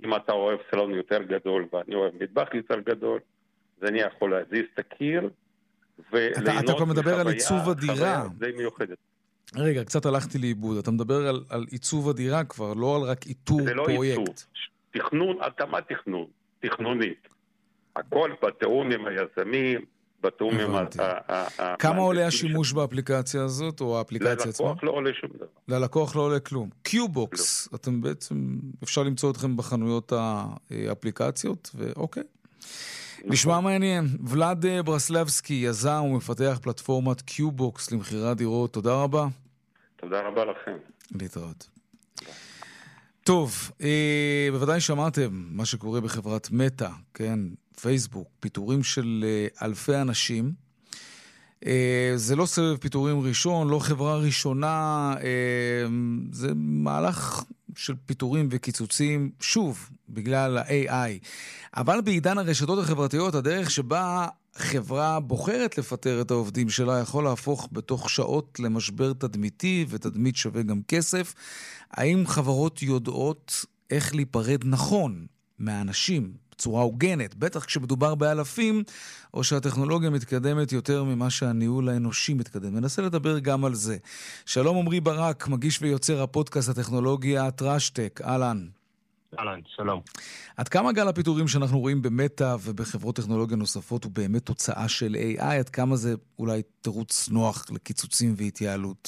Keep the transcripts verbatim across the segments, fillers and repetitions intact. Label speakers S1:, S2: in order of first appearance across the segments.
S1: אם אתה אוהב סלון יותר גדול ואני אוהב מטבח יותר גדול, אז אני יכול להזיז את הקיר וליהנות
S2: אתה כבר מדבר על עיצוב הדירה.
S1: חוויה די מיוחדת.
S2: רגע, קצת הלכתי לאיבוד. אתה מדבר על, על עיצוב הדירה כבר, לא על רק איתור
S1: זה לא
S2: פרויקט.
S1: עיצוב, תכנון, התאמה תכנון, תכנונית. הכל בתאום עם היזמים, בתאום עם ה...
S2: כמה עולה השימוש באפליקציה הזאת, או האפליקציה עצמה?
S1: ללקוח לא עולה שום דבר.
S2: ללקוח לא עולה כלום. קיובוקס, אתם בעצם, אפשר למצוא אתכם בחנויות האפליקציות, ואוקיי. נשמע מעניין. ולד ברסלבסקי, יזם ומפתח פלטפורמת קיובוקס למחירת דירות. תודה רבה.
S1: תודה רבה לכם.
S2: להתראות. טוב, אה, בוודאי שמעתם מה שקורה בחברת מטא, כן, פייסבוק, פיטורים של אה, אלפי אנשים. אה, זה לא סבב פיטורים ראשון, לא חברה ראשונה, אה, זה מהלך של פיטורים וקיצוצים, שוב, בגלל ה-איי איי. אבל בעידן הרשתות החברתיות, הדרך שבה חברה בוחרת לפטר את העובדים שלה יכול להפוך בתוך שעות למשבר תדמיתי, ותדמית שווה גם כסף. האם חברות יודעות איך להיפרד נכון מהאנשים בצורה הוגנת, בטח כשמדובר באלפים, או שהטכנולוגיה מתקדמת יותר ממה שהניהול האנושי מתקדם? ננסה לדבר גם על זה. שלום עמרי ברק, מגיש ויוצר הפודקאסט הטכנולוגיה טרשטק. אהלן.
S3: אהלן, שלום.
S2: עד כמה גל הפיטורים שאנחנו רואים במטא ובחברות טכנולוגיה נוספות הוא באמת תוצאה של איי איי? עד כמה זה אולי תירוץ נוח לקיצוצים והתייעלות?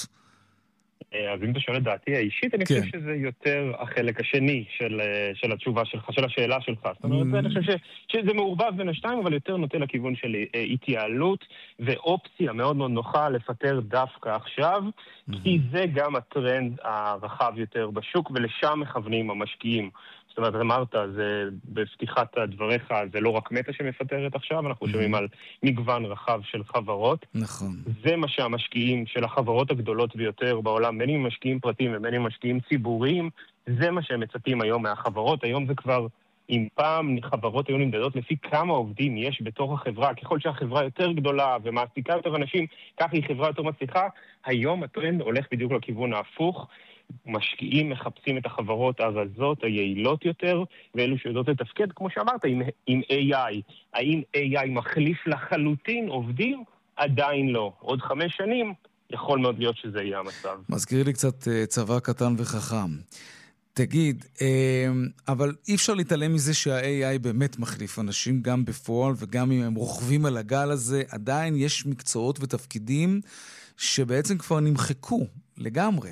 S3: אז אם אתה שואל את דעתי האישית, אני חושב שזה יותר החלק השני של, של התשובה שלך, של השאלה שלך. זאת אומרת, אני חושב שזה מעורבב בין השתיים, אבל יותר נוטה לכיוון של התייעלות ואופציה מאוד מאוד נוחה לפטר דווקא עכשיו, כי זה גם הטרנד הרחב יותר בשוק, ולשם מכוונים המשקיעים. זאת אומרת, אמרת, זה בפתיחת דבריך, זה לא רק מטא שמפטרת עכשיו, אנחנו שומעים על מגוון רחב של חברות.
S2: נכון.
S3: זה מה שהמשקיעים של החברות הגדולות ביותר בעולם, בין אם משקיעים פרטיים ובין אם משקיעים ציבוריים, זה מה שהם מצפים היום מהחברות. היום זה כבר, אם פעם חברות היו נמדדות לפי כמה עובדים יש בתוך החברה, ככל שהחברה יותר גדולה ומעסיקה יותר אנשים, כך היא חברה יותר מצליחה, היום הטרנד הולך בדיוק לכיוון ההפוך. משקיעים מחפשים את החברות הרזות, היעילות יותר, ואלו שיודעות לתפקד, כמו שאמרת, עם, עם איי איי. האם איי איי מחליף לחלוטין עובדים? עדיין לא. עוד חמש שנים יכול מאוד להיות שזה יהיה המצב.
S2: מזכיר לי קצת צבא קטן וחכם. תגיד, אבל אי אפשר להתעלם מזה שה-איי איי באמת מחליף אנשים גם בפועל, וגם אם הם רוכבים על הגל הזה, עדיין יש מקצועות ותפקידים שבעצם כבר נמחקו לגמרי.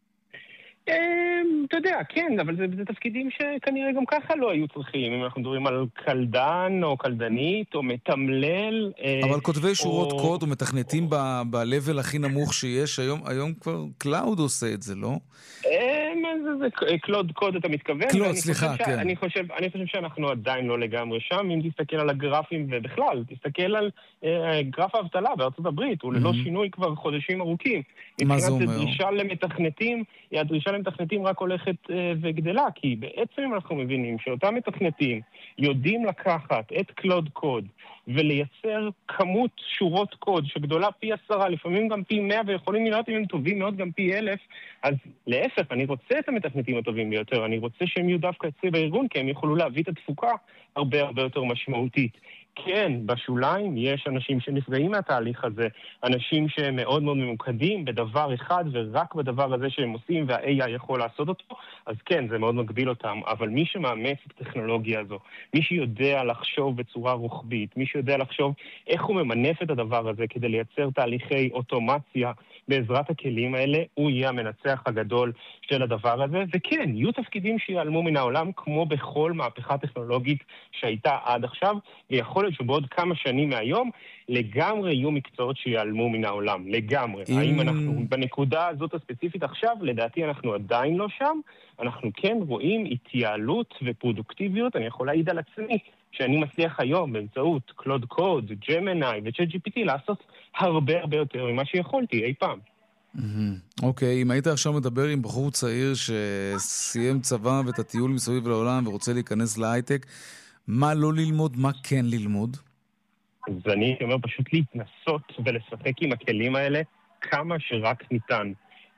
S3: אתה יודע, כן, אבל זה, זה תפקידים שכנראה גם ככה לא היו צריכים. אם אנחנו מדברים על קלדן או קלדנית או מתמלל.
S2: אבל כותבי שורות
S3: או...
S2: קוד ומתכנתים או... ב-level הכי נמוך שיש, היום, היום כבר קלאוד עושה את זה, לא?
S3: זה, זה קלוד קוד אתה מתכוון.
S2: קלוד, סליחה,
S3: ש...
S2: כן.
S3: אני חושב, אני חושב שאנחנו עדיין לא לגמרי שם. אם תסתכל על הגרפים ובכלל, תסתכל על אה, גרף האבטלה בארצות הברית, הוא ללא mm-hmm. שינוי כבר חודשים ארוכים.
S2: מה זה אומר?
S3: הדרישה למתכנתים, הדרישה למתכנתים רק הולכת אה, וגדלה, כי בעצם אנחנו מבינים שאותם מתכנתים יודעים לקחת את קלוד קוד ולייצר כמות שורות קוד שגדולה פי עשרה, לפעמים גם פי מאה, ויכולים לראות אם הם טובים מאוד גם פי אלף. אז להפך, אני רוצה את המתכנתים הטובים ביותר, אני רוצה שהם יהיו דווקא אצלי בארגון, כי הם יכולו להביא את התפוקה הרבה הרבה יותר משמעותית. כן, בשוליים יש אנשים שנפגעים מהתהליך הזה, אנשים שהם מאוד מאוד ממוקדים בדבר אחד ורק בדבר הזה שהם עושים וה-איי איי יכול לעשות אותו, אז כן, זה מאוד מגביל אותם, אבל מי שמאמץ את הטכנולוגיה הזו, מי שיודע לחשוב בצורה רוחבית, מי שיודע לחשוב איך הוא ממנף את הדבר הזה כדי לייצר תהליכי אוטומציה בעזרת הכלים האלה, הוא יהיה המנצח הגדול של הדבר הזה, וכן, יהיו תפקידים שיעלמו מן העולם כמו בכל מהפכה טכנולוגית שהייתה עד עכשיו, ויכול להיות שבעוד כמה שנים מהיום לגמרי יהיו מקצועות שיעלמו מן העולם, לגמרי. אם... האם אנחנו בנקודה הזאת הספציפית עכשיו, לדעתי אנחנו עדיין לא שם, אנחנו כן רואים התייעלות ופרודוקטיביות, אני יכול להעיד על עצמי, שאני מצליח היום באמצעות קלוד קוד, ג'מיני וצ'אט ג'י פי טי לעשות הרבה הרבה יותר ממה שיכולתי אי פעם.
S2: אוקיי, אם היית עכשיו מדבר עם בחור צעיר שסיים צבא ואת הטיול מסביב לעולם ורוצה להיכנס להייטק, מה לא ללמוד, מה כן ללמוד?
S3: אז אני אומר פשוט להתנסות ולשחק עם הכלים האלה כמה שרק ניתן.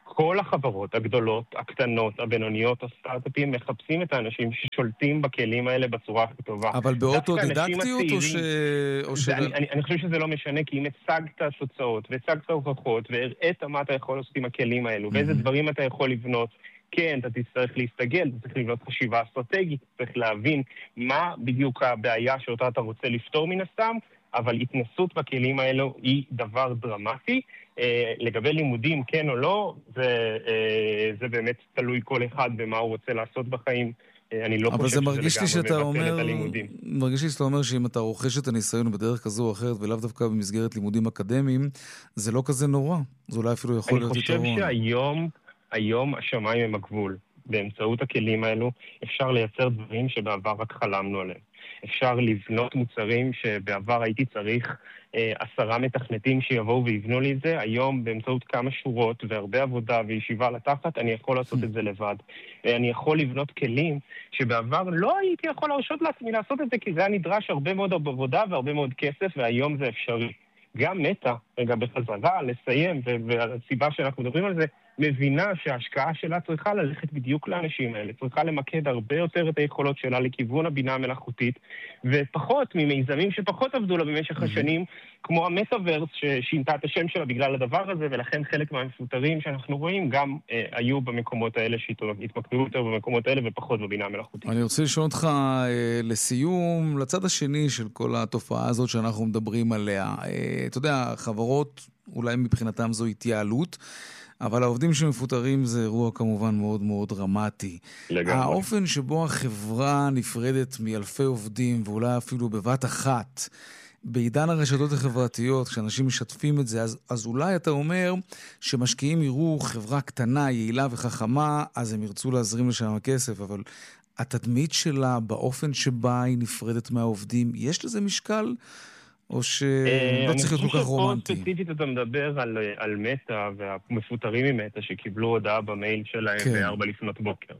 S3: כל החברות הגדולות, הקטנות, הבינוניות, הסטארט-אפים, מחפשים את האנשים ששולטים בכלים האלה בצורה הכי טובה.
S2: אבל באוטודידקטיות או ש... או ש...
S3: אני, אני, אני חושב שזה לא משנה, כי אם הצגת תוצאות, והצגת הוכחות, והראית מה אתה יכול לעשות עם הכלים האלו, ואיזה דברים אתה יכול לבנות, כן, אתה תצטרך להסתגל, אתה צריך לבנות חשיבה אסטרטגית, אתה צריך להבין מה בדיוק הבעיה שאותה אתה רוצה לפתור מן הסתם, אבל התנסות בכלים האלו היא דבר דרמטי. אה, לגבי לימודים, כן או לא, זה, אה, זה באמת תלוי כל אחד במה הוא רוצה לעשות בחיים. אה, אני לא חושב שזה לגמרי מבטל את הלימודים.
S2: מרגיש לי שאתה אומר שאם אתה רוכש את הניסיון בדרך כזו או אחרת, ולאו דווקא במסגרת לימודים אקדמיים, זה לא כזה נורא. זה אולי אפילו יכול להיות יתרון.
S3: אני חושב שהיום, היום השמיים הם הגבול. באמצעות הכלים האלו אפשר לייצר דברים שבעבר רק חלמנו עליהם. אפשר לבנות מוצרים שבעבר הייתי צריך אה, עשרה מתכנתים שיבואו ויבנו לי את זה. היום באמצעות כמה שורות והרבה עבודה וישיבה לתחת, אני יכול לעשות את זה לבד. אה, אני יכול לבנות כלים שבעבר לא הייתי יכול להרשות לעצמי לעשות את זה, כי זה היה נדרש הרבה מאוד עבודה והרבה מאוד כסף, והיום זה אפשרי. גם מטה, רגע בחזרה, לסיים, והסיבה שאנחנו מדברים על זה, מבינה שההשקעה שלה צריכה ללכת בדיוק לאנשים האלה, צריכה למקד הרבה יותר את היכולות שלה לכיוון הבינה המלאכותית, ופחות ממיזמים שפחות עבדו לה במשך השנים, כמו המטאברס ששינתה את השם שלה בגלל הדבר הזה, ולכן חלק מהמפוטרים שאנחנו רואים גם אה, היו במקומות האלה שהתמקדו יותר במקומות האלה ופחות בבינה המלאכותית.
S2: אני רוצה לשאול אותך אה, לסיום, לצד השני של כל התופעה הזאת שאנחנו מדברים עליה. אה, אתה יודע, חברות, אולי מבחינתם זו התייעלות, אבל העובדים שמפוטרים זה אירוע כמובן מאוד מאוד דרמטי. לגמרי. האופן שבו החברה נפרדת מאלפי עובדים, ואולי אפילו בבת אחת, בעידן הרשתות החברתיות, כשאנשים משתפים את זה, אז, אז אולי אתה אומר שמשקיעים יראו חברה קטנה, יעילה וחכמה, אז הם ירצו להזרים לשם הכסף, אבל התדמית שלה, באופן שבה היא נפרדת מהעובדים, יש לזה משקל? או שלא צריך להיות כל כך רומנטי?
S3: אני חושב שפה ספציפית אתה מדבר על, על מטה והמפוטרים ממטה שקיבלו הודעה במייל שלהם כן. בארבע לפנות בוקר.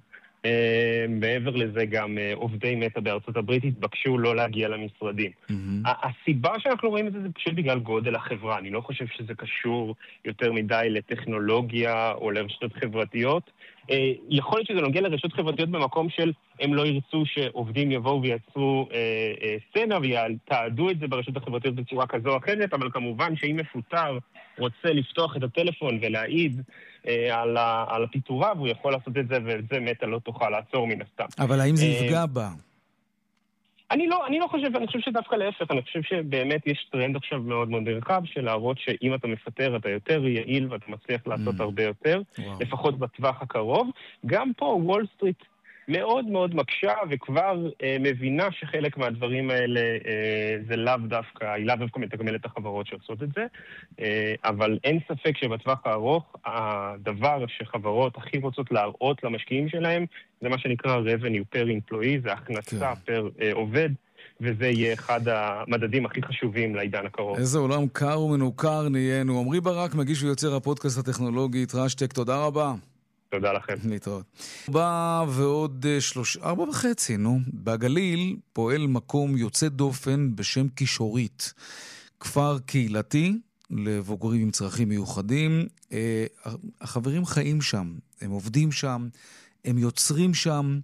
S3: מעבר לזה גם עובדי מטה בארצות הברית התבקשו לא להגיע למשרדים. Mm-hmm. הסיבה שאנחנו רואים את זה זה פשוט בגלל גודל החברה. אני לא חושב שזה קשור יותר מדי לטכנולוגיה או לרשתות חברתיות. יכול להיות שזה נוגע לרשתות חברתיות במקום של הם לא ירצו שעובדים יבואו וייצרו אה, אה, סצנה ויתעדו את זה ברשתות החברתיות בצורה כזו או אחרת, אבל כמובן שאם מפוטר רוצה לפתוח את הטלפון ולהעיד אה, על, ה, על הפיטוריו, הוא יכול לעשות את זה, וזה מטה לא תוכל לעצור מן הסתם.
S2: אבל האם זה יפגע בה?
S3: אני לא, אני לא חושב, אני חושב שדווקא להפך, אני חושב שבאמת יש טרנד עכשיו מאוד מאוד רחב של להראות שאם אתה מפטר אתה יותר יעיל ואתה מצליח לעשות mm. הרבה יותר, וואו. לפחות בטווח הקרוב. גם פה וול סטריט מאוד מאוד מקשה וכבר אה, מבינה שחלק מהדברים האלה אה, זה לאו דווקא, היא לאו דווקא מתגמלת את החברות שעושות את זה, אה, אבל אין ספק שבטווח הארוך הדבר שחברות הכי רוצות להראות למשקיעים שלהם זה מה שנקרא revenue per employee, זה הכנסה כן. פר אה, עובד, וזה יהיה אחד המדדים הכי חשובים לעידן הקרוב.
S2: איזה עולם קר ומנוכר נהיינו. עמרי ברק, מגיש ויוצר הפודקאסט הטכנולוגי רשטק, תודה רבה.
S3: תודה לכם.
S2: להתראות. ארבע ועוד שלוש, ארבע וחצי, נו. בגליל פועל מקום יוצא דופן בשם קישורית. כפר קהילתי לבוגרים עם צרכים מיוחדים. אה, החברים חיים שם, הם עובדים שם, הם יוצרים שם,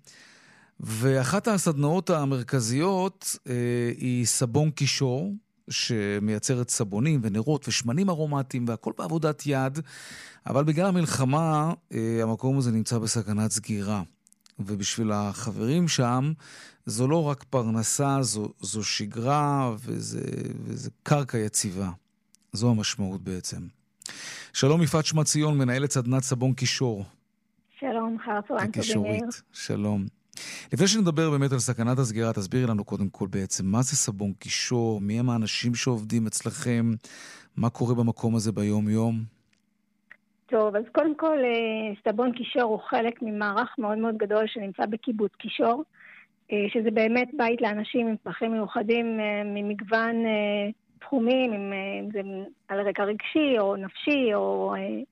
S2: ואחת הסדנאות המרכזיות אה, היא סבון קישור, שמייצרת סבונים ונרות ושמנים ארומטיים, והכל בעבודת יד, אבל בגלל המלחמה, אה, המקום הזה נמצא בסכנת סגירה. ובשביל החברים שם, זו לא רק פרנסה, זו, זו שגרה, וזה, וזה קרקע יציבה. זו המשמעות בעצם. שלום יפעת שמציון, מנהלת סדנת סבון קישור.
S4: שלום, חר צהריים טובים.
S2: שלום. לפני שנדבר באמת על סכנת הסגירה, תסבירי לנו קודם כל בעצם מה זה סבון קישור, מי הם האנשים שעובדים אצלכם, מה קורה במקום הזה ביום יום?
S4: טוב, אז קודם כל סבון קישור הוא חלק ממערך מאוד מאוד גדול שנמצא בקיבוץ קישור, שזה באמת בית לאנשים עם צרכים מיוחדים ממגוון תחומים, אם זה על רקע רגשי או נפשי או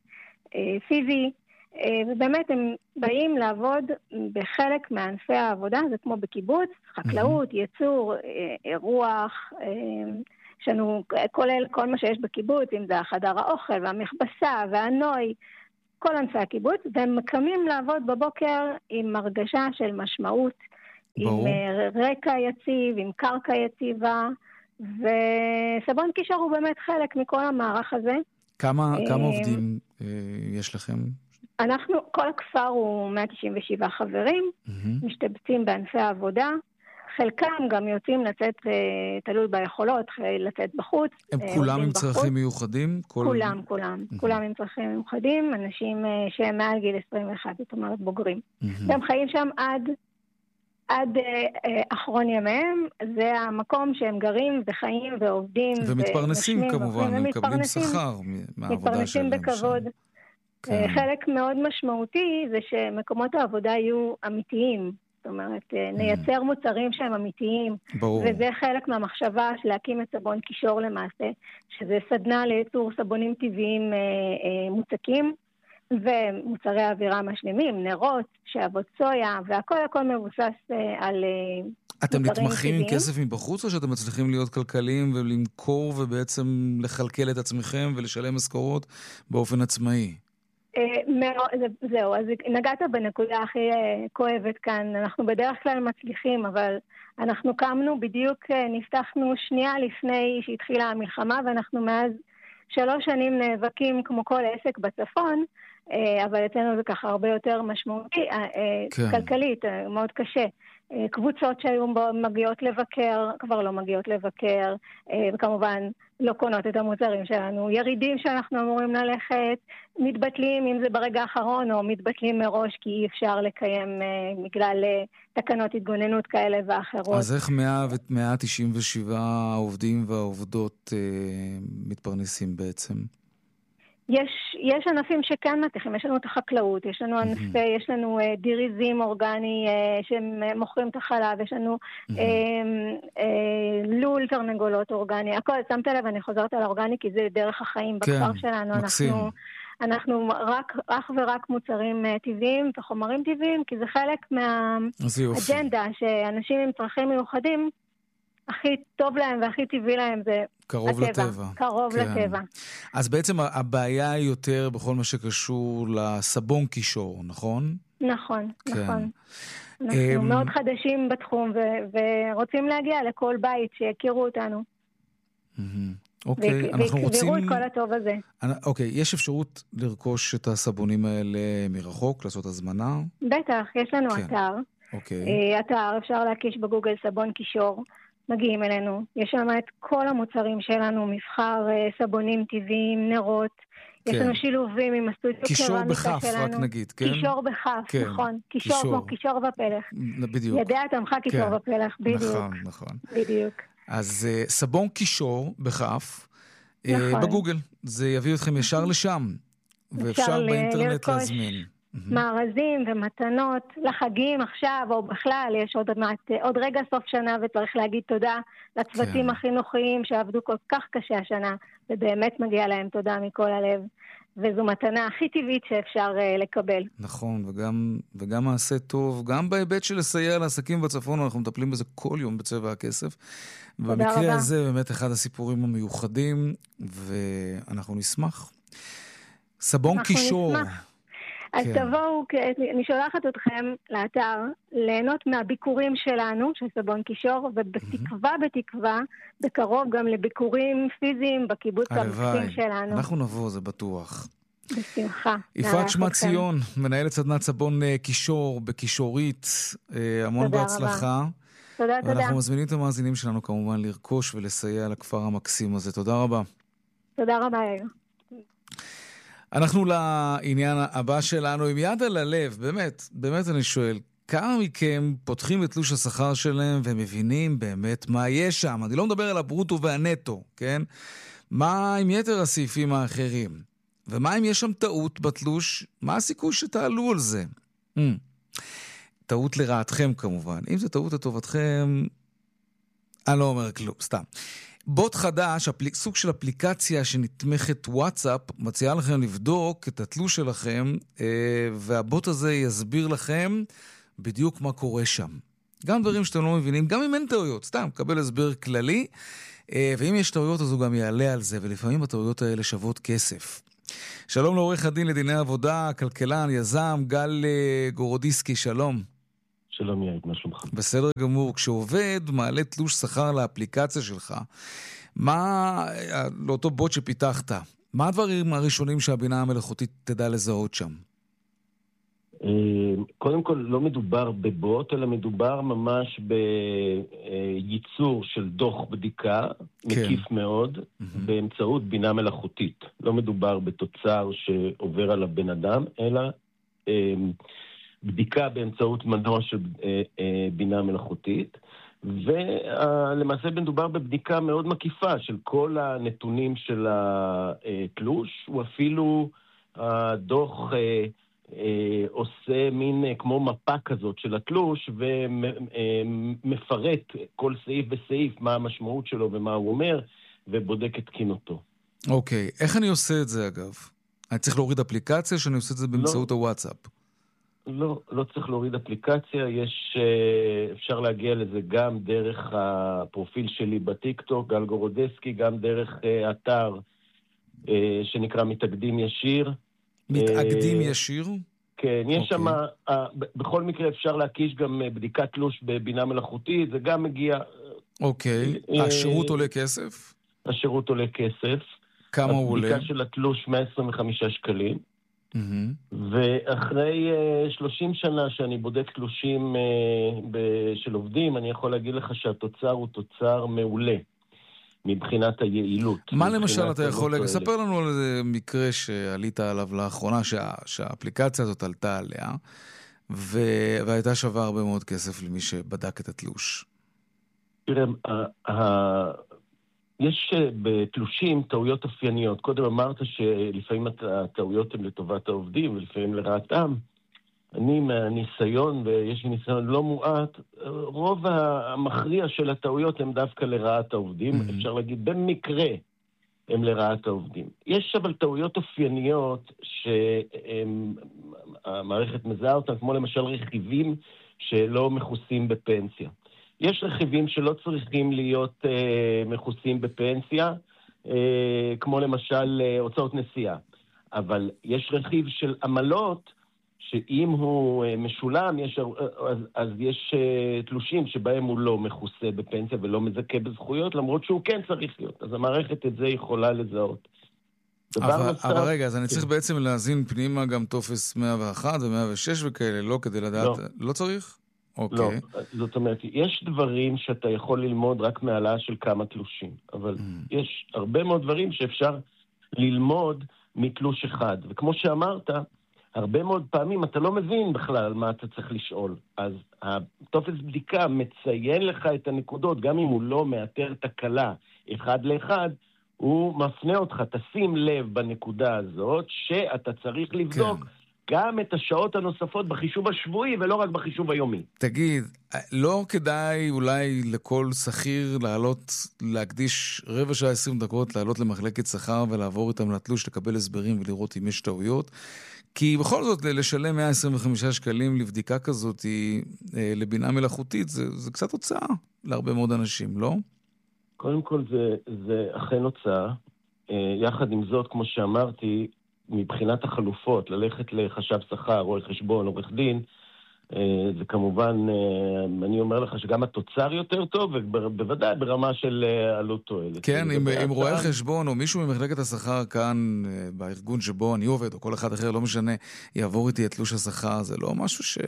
S4: פיזי, ובאמת הם באים לעבוד בחלק מענפי העבודה, זה כמו בקיבוץ, חקלאות, ייצור, אירוח, שנו, כל, כל מה שיש בקיבוץ, אם זה החדר האוכל והמכבסה והנוי, כל ענפי הקיבוץ, והם מקמים לעבוד בבוקר עם הרגשה של משמעות, ברור. עם רקע יציב, עם קרקע יציבה, וסבון קישור הוא באמת חלק מכל המערך הזה.
S2: כמה, כמה עובדים יש לכם?
S4: אנחנו, כל הכפר הוא מאה תשעים ושבעה חברים, mm-hmm. משתבצים בענפי העבודה, חלקם גם יוצאים לצאת, תלוי ביכולות, לצאת בחוץ.
S2: הם כולם עם צרכים מיוחדים? כל...
S4: כולם, כולם. Mm-hmm. כולם עם צרכים מיוחדים, אנשים שהם מעל גיל עשרים ואחת, זאת אומרת בוגרים. Mm-hmm. והם חיים שם עד, עד אה, אחרון ימיהם, זה המקום שהם גרים וחיים ועובדים.
S2: ומתפרנסים כמובן, הם מקבלים שכר מהעבודה שלהם.
S4: מתפרנסים בכבוד. כן. חלק מאוד משמעותי זה שמקומות העבודה יהיו אמיתיים. זאת אומרת, נייצר מוצרים שהם אמיתיים. ברור. וזה חלק מהמחשבה של להקים את סבון קישור למעשה, שזה סדנה לייצור סבונים טבעיים אה, אה, מוצקים, ומוצרי אווירה משלימים, נרות, שעבות סויה, והכל הכל מבוסס אה, על אה,
S2: אתם נתמכים עם כסף מבחוץ, או שאתם מצליחים להיות כלכליים ולמכור ובעצם לחלקל את עצמכם ולשלם משכורות באופן עצמאי?
S4: זהו, אז נגעת בנקודה הכי כואבת כאן. אנחנו בדרך כלל מצליחים, אבל אנחנו קמנו בדיוק, נפתחנו שנייה לפני שהתחילה המלחמה, ואנחנו מאז שלוש שנים נאבקים כמו כל עסק בצפון, אבל אצלנו זה ככה הרבה יותר משמעותי, כן. כלכלית, מאוד קשה. קבוצות שהיו מגיעות לבקר, כבר לא מגיעות לבקר, וכמובן לא קונות את המוצרים שלנו. ירידים שאנחנו אמורים ללכת, מתבטלים, אם זה ברגע האחרון, או מתבטלים מראש, כי אי אפשר לקיים בגלל תקנות התגוננות כאלה ואחרות.
S2: אז איך מאה תשעים ושבעה עובדים והעובדות מתפרנסים בעצם?
S4: יש, יש ענפים שכן מתחים, יש לנו את החקלאות, יש לנו ענפי, mm-hmm. יש לנו uh, דיריזים אורגני uh, שהם מוכרים את החלב, יש לנו mm-hmm. uh, uh, לול תרנגולות אורגני, הכל, שמת לב, אני חוזרת על האורגני, כי זה דרך החיים כן, בכפר שלנו, מקסים. אנחנו, אנחנו רק, רק ורק מוצרים uh, טבעיים וחומרים טבעיים, כי זה חלק מהאג'נדה, שאנשים עם צרכים מיוחדים, הכי טוב להם והכי טבעי להם זה
S2: קרוב
S4: הטבע.
S2: לטבע.
S4: קרוב כן. לטבע.
S2: אז בעצם הבעיה היא יותר בכל מה שקשור לסבון קישור, נכון?
S4: נכון, כן. נכון. אנחנו
S2: um...
S4: מאוד חדשים בתחום ו- ורוצים להגיע לכל בית שיכירו אותנו.
S2: אוקיי,
S4: ו-
S2: אנחנו רוצים...
S4: ויקבירו את כל הטוב הזה.
S2: אוקיי, יש אפשרות לרכוש את הסבונים האלה מרחוק, לעשות הזמנה?
S4: בטח, יש לנו כן. אתר.
S2: אוקיי.
S4: אתר, אפשר להקיש בגוגל סבון קישור. מגיעים אלינו, יש שם את כל המוצרים שלנו, מבחר סבונים טבעיים, נרות, כן. יש לנו שילובים עם הסטודיו קרמיקה שלנו.
S2: קישור בחף, רק נגיד, כן?
S4: קישור בחף, כן. נכון. קישור, קישור כמו קישור ופלח.
S2: בדיוק.
S4: ידע תמכה קישור כן. ופלח, בדיוק.
S2: נכון, נכון.
S4: בדיוק.
S2: אז uh, סבון קישור בחף, נכון. uh, בגוגל, זה יביא אתכם ישר לשם, ואפשר באינטרנט להזמין.
S4: מארזים ומתנות לחגים עכשיו או בכלל, יש עוד, עוד רגע סוף שנה וצריך להגיד תודה לצוותים כן. החינוכיים שעבדו כל כך קשה השנה ובאמת מגיע להם תודה מכל הלב, וזו מתנה הכי טבעית שאפשר uh, לקבל.
S2: נכון, וגם, וגם מעשה טוב, גם בהיבט של לסייע לעסקים בצפון, אנחנו מטפלים בזה כל יום בצבע הכסף. במקרה רבה. הזה באמת אחד הסיפורים המיוחדים, ואנחנו נשמח. סבון קישור.
S4: נשמח. אז כן. תבואו, אני שולחת אתכם לאתר, ליהנות מהביקורים שלנו, של סבון קישור, ובתקווה, בתקווה, בקרוב גם לביקורים פיזיים בקיבוץ המקסים שלנו.
S2: אנחנו נבוא, זה בטוח.
S4: בשמחה.
S2: יפעת שמציון, מנהלת סדנת סבון קישור בקישורית, המון בהצלחה.
S4: תודה, תודה.
S2: ואנחנו מזמינים את המאזינים שלנו כמובן לרכוש ולסייע לכפר המקסים הזה. תודה רבה.
S4: תודה רבה, יאיר.
S2: אנחנו לעניין הבא שלנו, עם יד על הלב, באמת, באמת אני שואל, כמה מכם פותחים את תלוש השכר שלהם ומבינים באמת מה יש שם? אני לא מדבר על הברוטו והנטו, כן? מה עם יתר הסעיפים האחרים? ומה אם יש שם טעות בתלוש? מה הסיכוי שתעלו על זה? Mm. טעות לרעתכם כמובן. אם זה טעות לטובתכם, אני לא אומר כלום, סתם. בוט חדש, אפליק, סוג של אפליקציה שנתמכת וואטסאפ, מציעה לכם לבדוק את התלוש שלכם, אה, והבוט הזה יסביר לכם בדיוק מה קורה שם. גם דברים שאתם לא מבינים, גם אם אין טעויות, סתם, קבל הסבר כללי, אה, ואם יש טעויות אז הוא גם יעלה על זה, ולפעמים הטעויות האלה שוות כסף. שלום לעורך הדין לדיני עבודה, כלכלן, יזם, גל גורודיסקי, שלום.
S5: שלום יעד, מה שלומך?
S2: בסדר גמור, כשעובד מעלה תלוש שכר לאפליקציה שלך, מה, לאותו בוט שפיתחת, מה הדברים הראשונים שהבינה המלאכותית תדע לזהות שם?
S5: קודם כל, לא מדובר בבוט, אלא מדובר ממש בייצור של דוח בדיקה, מקיף מאוד, באמצעות בינה מלאכותית. לא מדובר בתוצר שעובר על הבן אדם, אלא בדיקה באמצעות מנוע של בינה מלאכותית, ולמעשה מדובר בבדיקה מאוד מקיפה של כל הנתונים של התלוש, הוא אפילו הדוח עושה מין כמו מפה כזאת של התלוש, ומפרט כל סעיף בסעיף מה המשמעות שלו ומה הוא אומר, ובודק את תקינותו.
S2: אוקיי, איך אני עושה את זה אגב? אני צריך להוריד אפליקציה שאני עושה את זה באמצעות הוואטסאפ?
S5: לא, לא צריך להוריד אפליקציה, יש, אפשר להגיע לזה גם דרך הפרופיל שלי בטיקטוק, גל גורודסקי, גם דרך אתר שנקרא מתאגדים ישיר.
S2: מתאגדים ישיר?
S5: כן, יש שם, בכל מקרה אפשר להקיש גם בדיקת תלוש בבינה מלאכותית, זה גם מגיע...
S2: אוקיי, השירות עולה כסף?
S5: השירות עולה כסף.
S2: כמה הוא עולה?
S5: הבדיקה של התלוש מאה עשרים וחמישה שקלים. ואחרי שלושים שנה שאני בודק תלושים של עובדים, אני יכול להגיד לך שהתוצר הוא תוצר מעולה. מבחינת היעילות.
S2: מה למשל אתה יכול להגיד? ספר לנו על איזה מקרה שעלית עליו לאחרונה, שה, שהאפליקציה הזאת עלתה עליה, ו... והייתה שווה הרבה מאוד כסף למי שבדק את התלוש.
S5: תראה, ה... יש בתלושים טעויות אופייניות. קודם אמרת שלפעמים הטעויות הן לטובת העובדים ולפעמים לרעתם. אני מהניסיון, ויש לי ניסיון לא מועט, רוב המכריע של הטעויות הם דווקא לרעת העובדים. Mm-hmm. אפשר להגיד, במקרה הם לרעת העובדים. יש אבל טעויות אופייניות שהמערכת מזהה אותן, כמו למשל רכיבים שלא מכוסים בפנסיה. יש רכיבים שלא צריכים להיות אה, מכוסים בפנסיה, אה, כמו למשל אה, הוצאות נסיעה. אבל יש רכיב של עמלות, שאם הוא משולם, יש, אז, אז יש תלושים שבהם הוא לא מכוסה בפנסיה ולא מזכה בזכויות, למרות שהוא כן צריך להיות. אז המערכת את זה יכולה לזהות.
S2: אבל, נוסף, אבל רגע, אז אני צריך בעצם להזין פנימה גם טופס מאה ואחת ו-מאה ושש וכאלה, לא כדי לדעת... לא, לא צריך? אוקיי.
S5: לא, זאת אומרת, יש דברים שאתה יכול ללמוד רק מעלה של כמה תלושים, אבל mm. יש הרבה מאוד דברים שאפשר ללמוד מתלוש אחד. וכמו שאמרת, הרבה מאוד פעמים אתה לא מבין בכלל על מה אתה צריך לשאול. אז הטופס בדיקה מציין לך את הנקודות, גם אם הוא לא מאתר תקלה אחד לאחד, הוא מפנה אותך, תשים לב בנקודה הזאת, שאתה צריך לבדוק כן. גם את השעות הנוספות בחישוב השבועי, ולא רק בחישוב היומי.
S2: תגיד, לא כדאי אולי לכל שכיר לעלות, להקדיש רבע שעה עשרים דקות, לעלות למחלקת שכר ולעבור איתם לתלוש, לקבל הסברים ולראות אם יש טעויות? כי בכל זאת, לשלם מאה עשרים וחמישה שקלים לבדיקה כזאת, היא, לבינה מלאכותית, זה, זה קצת הוצאה להרבה מאוד אנשים, לא?
S5: קודם כל, זה, זה אכן הוצאה. יחד עם זאת, כמו שאמרתי, מבחינת החלופות, ללכת לחשב שכר, או לחשבון, עורך דין, זה כמובן, אני אומר לך שגם התוצר יותר טוב, ובוודאי ברמה של עלות תועלת.
S2: כן, אם, אם רואה חשבון, או מישהו ממחלקת השכר כאן, בארגון שבו אני עובד, או כל אחד אחר, לא משנה, יעבור איתי את תלוש השכר, זה לא משהו ש...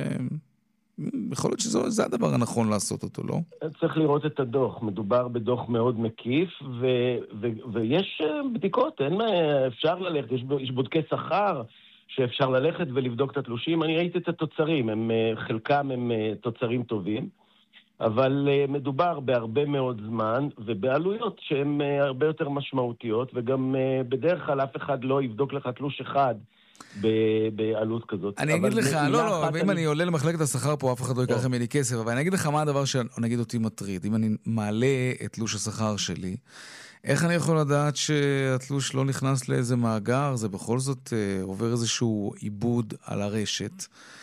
S2: יכול להיות שזה הדבר הנכון לעשות אותו, לא?
S5: צריך לראות את הדוח. מדובר בדוח מאוד מקיף, ו, ו, ויש בדיקות, אין מה, אפשר ללכת, יש, יש בודקי שכר שאפשר ללכת ולבדוק את התלושים. אני ראיתי את התוצרים, הם, חלקם הם תוצרים טובים, אבל מדובר בהרבה מאוד זמן ובעלויות שהן הרבה יותר משמעותיות, וגם בדרך כלל אף אחד לא יבדוק לך תלוש אחד בעלות כזאת.
S2: אני אגיד לך, לא, לא, אם אני עולה למחלקת השכר פה, אף אחד לא ייקח ממני כסף, אבל אני אגיד לך מה הדבר שנגיד אותי מטריד. אם אני מעלה את תלוש השכר שלי, איך אני יכול לדעת שהתלוש לא נכנס לאיזה מאגר? זה בכל זאת עובר איזשהו עיבוד על הרשת,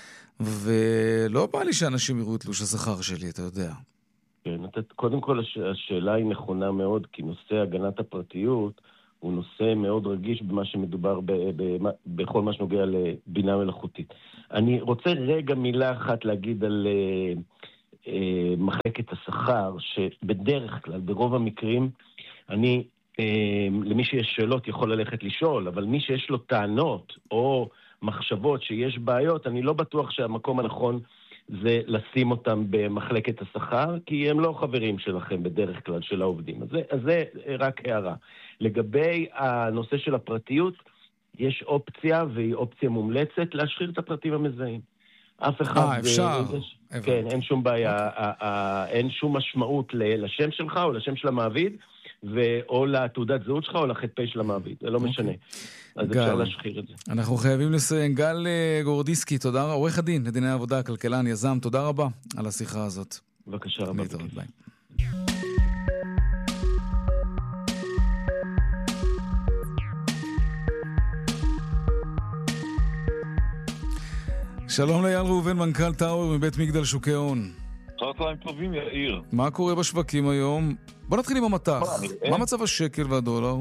S2: ולא בא לי שאנשים יראו את תלוש השכר שלי, אתה יודע.
S5: כן, קודם כל השאלה היא נכונה מאוד, כי נושא הגנת הפרטיות הוא נושא מאוד רגיש במה שמדובר ב, ב, ב, בכל מה שנוגע לבינה מלאכותית. אני רוצה רגע מילה אחת להגיד על אה, אה, מחלקת השכר, שבדרך כלל, ברוב המקרים, אני, אה, למי שיש שאלות יכול ללכת לשאול, אבל מי שיש לו טענות או מחשבות שיש בעיות, אני לא בטוח שהמקום הנכון זה לשים אותם במחלקת השכר, כי הם לא חברים שלכם בדרך כלל של העובדים. אז זה, אז זה רק הערה. לגבי הנושא של הפרטיות, יש אופציה, והיא אופציה מומלצת, להשחיר את הפרטים המזהים. אף אחד...
S2: אה, אפשר.
S5: כן, אין שום בעיה. אין שום משמעות לשם שלך או לשם של המעביד, או לתעודת זהות שלך או לחטפי של המעביד. זה לא משנה. אז אפשר להשחיר את זה.
S2: אנחנו חייבים לסיים. גל גורדיסקי, תודה רבה. עורך הדין לדיני העבודה, הכלכלן, יזם, תודה רבה על השיחה הזאת.
S5: בבקשה רבה.
S2: ביי. שלום לאייל ראובן, מנכ"ל טאואר מבית מגדל שוקי הון.
S6: צהריים טובים, יאיר.
S2: מה קורה בשווקים היום? בוא נתחיל עם המטח. מה מצב השקל והדולר?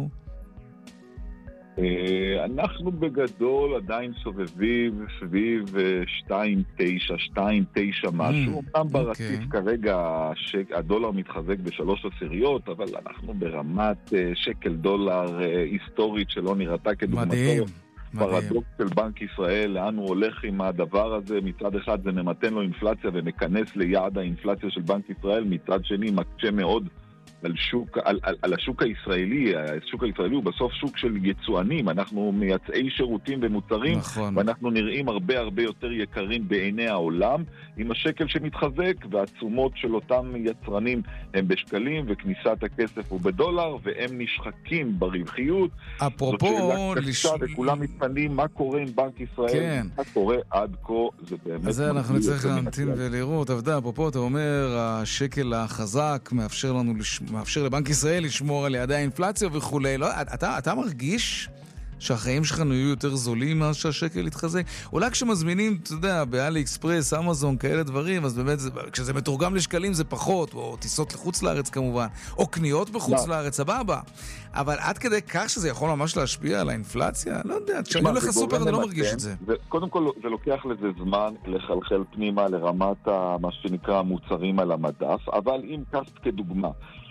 S6: אנחנו בגדול עדיין סובבים סביב שתיים תשע, שתיים תשע משהו. גם ברציף כרגע הדולר מתחזק בשלוש עשיריות, אבל אנחנו ברמת שקל דולר היסטורית שלא נראתה כדוגמתו.
S2: מדהים.
S6: פרדוקס של בנק ישראל, לאן הוא הולך עם הדבר הזה. מצד אחד זה ממתן לו אינפלציה ומכנס ליעד האינפלציה של בנק ישראל, מצד שני מקשה מאוד על, שוק, על, על, על השוק הישראלי. השוק הישראלי הוא בסוף שוק של יצואנים, אנחנו מייצאי שירותים ומוצרים,
S2: נכון.
S6: ואנחנו נראים הרבה הרבה יותר יקרים בעיני העולם, עם השקל שמתחזק, והתשומות של אותם יצרנים הם בשקלים, וכניסת הכסף הוא בדולר, והם נשחקים ברווחיות.
S2: אפרופו...
S6: זאת שאלה קשה, וכולם מתפנים מה קורה עם בנק ישראל,
S2: כן.
S6: מה קורה עד כה, זה באמת...
S2: אז זה אנחנו נצטרך להמתין ולראות. עבדה, אפרופו, אתה אומר, השקל החזק מאפשר לנו לשמור, מאפשר לבנק ישראל לשמור על יעדי האינפלציה וכולי. לא, אתה, אתה מרגיש שהחיים שלך יהיו יותר זולים מאז שהשקל יתחזק? אולי כשמזמינים, אתה יודע, באלי אקספרס, אמזון, כאלה דברים, אז באמת, כשזה מתורגם לשקלים זה פחות, או טיסות לחוץ לארץ כמובן, או קניות בחוץ לארץ, סבבה. אבל עד כדי כך שזה יכול ממש להשפיע על האינפלציה? לא יודע, כשאני הולך לסופר אני לא מרגיש את זה.
S6: קודם כל, זה לוקח לזה זמן לחלחל פנימה לרמת מה שנקרא המוצרים על המדף, אבל אם קסט כדוגמה,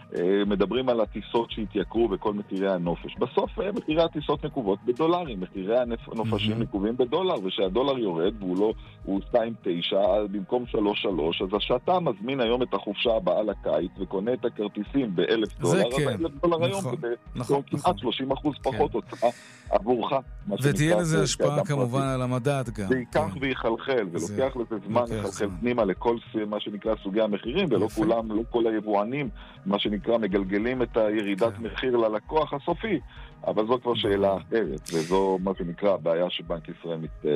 S6: מדברים על הטיסות שהתייקרו בכל מחירי הנופש. בסוף מחירי הטיסות נקובות בדולרים, מחירי הנופשים נקובים בדולר, ושהדולר יורד והוא לא, הוא שתיים תשע במקום שלוש שלוש, אז שאתה מזמין היום את החופשה הבאה לקיץ וקונה את הכרטיסים באלף דולר, אז אלף דולר היום זה כמעט שלושים אחוז פחות הוצאה עבורך.
S2: ותהיה לזה השפעה כמובן על המדד גם.
S6: זה ייקח ויחלחל, ולוקח לזה זמן לחלחל פנימה לכל מה שנקרא סוגי המחירים, ולא כולם, לא כל היבואנים, מה שנקרא מגלגלים את הירידת מחיר ללקוח הסופי, אבל זו כבר שאלה אחרת, וזו מה שנקרא הבעיה שבנק ישראל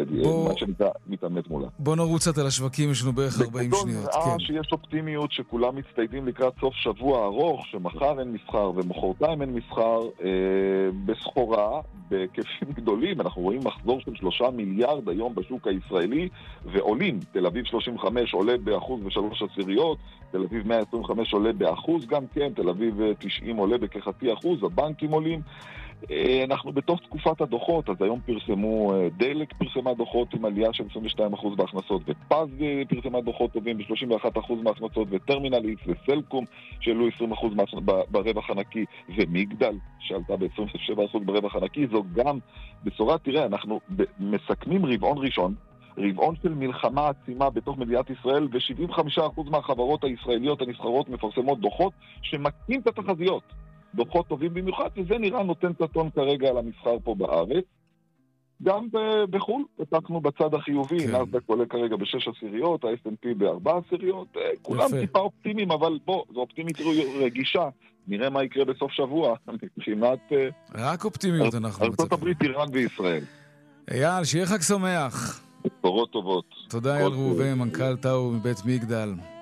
S6: מתעמת מולה.
S2: בוא נרוץ קצת על השווקים, יש לנו בערך ארבעים שניות.
S6: בגדול שיש אופטימיות שכולם מצטיידים לקראת סוף שבוע ארוך, שמחר אין מסחר ומחרתיים אין מסחר, בסחורה, בהיקפים גדולים. אנחנו רואים מחזור של שלושה מיליארד היום בשוק הישראלי, ועולים. תל אביב שלושים וחמש עולה באחוז ושלוש עשיריות, תל אביב מאה עשרים וחמש עולה באחוז גם כן, תל אביב תשעים עולה בכחצי אחוז, הבנקים עולים. אנחנו בתוך תקופת הדוחות, אז היום פרסמו, דלק פרסמה דוחות עם עלייה של עשרים ושתיים אחוז בהכנסות, ופז פרסמה דוחות טובים ב-שלושים ואחד אחוז מההכנסות, וטרמינל איקס וסלקום שעלו עשרים אחוז ברווח הנקי, ומגדל שעלתה ב-עשרים ושבעה אחוז ברווח הנקי. זו גם בשורה. תראה, אנחנו מסכמים רבעון ראשון, רבעון של מלחמה עצימה בתוך מדינת ישראל, ו-שבעים וחמישה אחוז מהחברות הישראליות הנסחרות מפרסמות דוחות שמקנים את התחזיות. דוחות טובים במיוחד, וזה נראה נותן טון כרגע על המסחר פה בארץ. גם בחול, פתחנו בצד החיובי, כן. נאסד"ק עולה כרגע בשש עשיריות, ה-אס אנד פי בארבע עשיריות, כולם יפה. טיפה אופטימיים, אבל בוא, זו אופטימית רגישה, נראה מה יקרה בסוף שבוע, מבחינת...
S2: רק אופטימיות אנחנו.
S6: ארצות הברית, איראן וישראל.
S2: אייל, שיהיה חג שמח.
S6: בשורות טובות.
S2: תודה אייל ראובן, מנכ"ל טאואר מבית מגדל.